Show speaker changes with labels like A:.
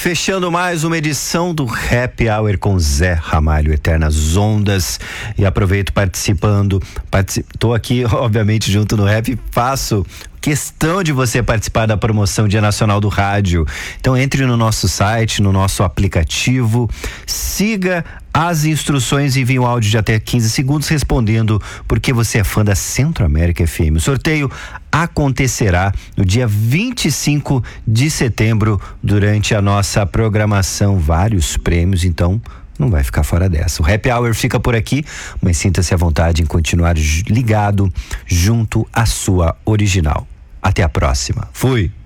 A: Fechando mais uma edição do Happy Hour com Zé Ramalho, Eternas Ondas, e aproveito tô aqui obviamente junto no Rap, faço questão de você participar da promoção Dia Nacional do Rádio. Então entre no nosso site, no nosso aplicativo, siga as instruções e envie um áudio de até 15 segundos respondendo porque você é fã da Centro-América FM. O sorteio acontecerá no dia 25 de setembro durante a nossa programação. Vários prêmios, então não vai ficar fora dessa. O Happy Hour fica por aqui, mas sinta-se à vontade em continuar ligado junto à sua original. Até a próxima. Fui!